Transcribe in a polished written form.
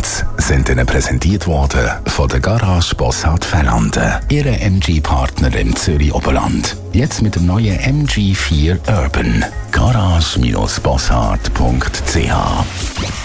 Hits sind Ihnen präsentiert worden von der Garage Bossart Fellanden, Ihre MG-Partner im Zürich Oberland. Jetzt mit dem neuen MG4 Urban. Garage-bossart.ch